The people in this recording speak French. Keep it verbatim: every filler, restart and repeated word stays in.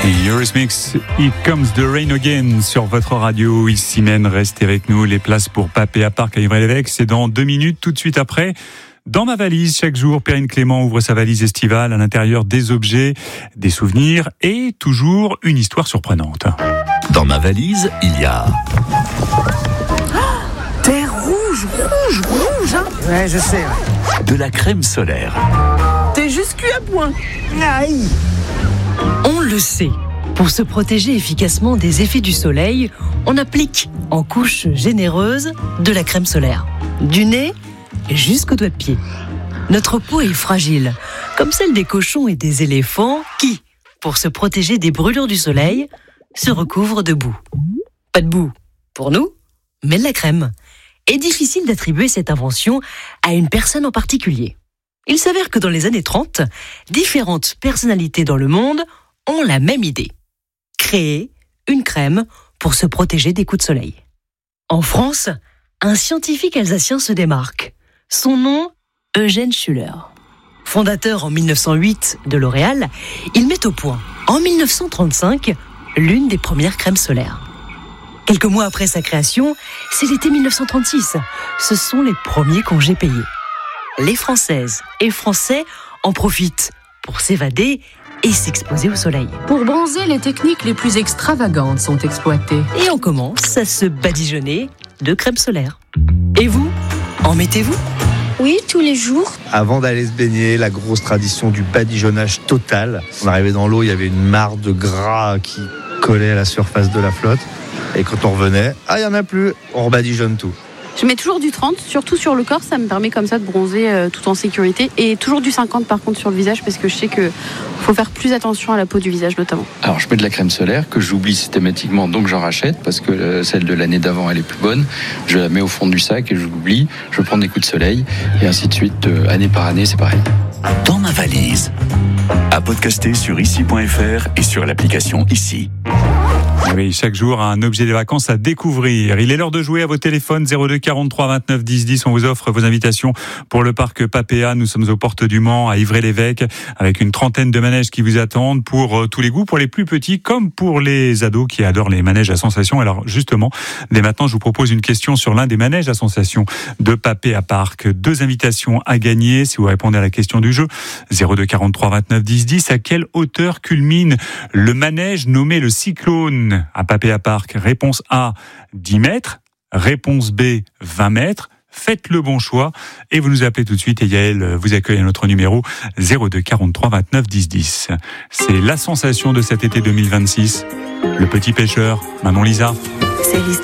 Eurythmics, It Comes the Rain Again sur votre radio. Ici Men, restez avec nous. Les places pour Papéa Park à Ivry-l'Évêque, c'est dans deux minutes, tout de suite après. Dans ma valise, chaque jour, Perrine Clément ouvre sa valise estivale. À l'intérieur, des objets, des souvenirs et toujours une histoire surprenante. Dans ma valise, il y a... Oh, t'es rouge, rouge, rouge, hein? Ouais, je sais. Ouais. De la crème solaire. T'es juste cuit à point. Aïe. On le sait, pour se protéger efficacement des effets du soleil, on applique en couche généreuse de la crème solaire. Du nez jusqu'aux doigts de pied. Notre peau est fragile, comme celle des cochons et des éléphants qui, pour se protéger des brûlures du soleil, se recouvrent de boue. Pas de boue pour nous, mais de la crème. Et difficile d'attribuer cette invention à une personne en particulier. Il s'avère que dans les années trente, différentes personnalités dans le monde ont la même idée. Créer une crème pour se protéger des coups de soleil. En France, un scientifique alsacien se démarque. Son nom, Eugène Schuller. Fondateur en mille neuf cent huit de L'Oréal, il met au point, en mille neuf cent trente-cinq, l'une des premières crèmes solaires. Quelques mois après sa création, c'est l'été mille neuf cent trente-six. Ce sont les premiers congés payés. Les Françaises et Français en profitent pour s'évader et s'exposer au soleil. Pour bronzer, les techniques les plus extravagantes sont exploitées. Et on commence à se badigeonner de crème solaire. Et vous, en mettez-vous ? Oui, tous les jours. Avant d'aller se baigner, la grosse tradition du badigeonnage total. On arrivait dans l'eau, il y avait une mare de gras qui collait à la surface de la flotte. Et quand on revenait, ah, il n'y en a plus, on rebadigeonne tout. Je mets toujours du trente, surtout sur le corps, ça me permet comme ça de bronzer euh, tout en sécurité. Et toujours du cinquante par contre sur le visage, parce que je sais qu'il faut faire plus attention à la peau du visage notamment. Alors je mets de la crème solaire que j'oublie systématiquement, donc j'en rachète, parce que euh, celle de l'année d'avant elle est plus bonne. Je la mets au fond du sac et je l'oublie, je prends des coups de soleil, et ainsi de suite, euh, année par année, c'est pareil. Dans ma valise. À podcaster sur ici point f r et sur l'application Ici. Oui, chaque jour, un objet de vacances à découvrir. Il est l'heure de jouer à vos téléphones zéro deux quarante-trois vingt-neuf dix dix. On vous offre vos invitations pour le parc Papéa. Nous sommes aux portes du Mans, à Ivry-l'Évêque, avec une trentaine de manèges qui vous attendent pour euh, tous les goûts, pour les plus petits comme pour les ados qui adorent les manèges à sensations. Alors justement, dès maintenant, je vous propose une question sur l'un des manèges à sensations de Papéa Park. Deux invitations à gagner si vous répondez à la question du jeu. zéro deux quarante-trois vingt-neuf dix dix. À quelle hauteur culmine le manège nommé le Cyclone à Papéa Park? Réponse A, dix mètres. Réponse B, vingt mètres. Faites le bon choix et vous nous appelez tout de suite et Yael vous accueille à notre numéro zéro deux quarante-trois vingt-neuf dix dix. C'est la sensation de cet été deux mille vingt-six. Le petit pêcheur, Manon Lisa. C'est l'histoire.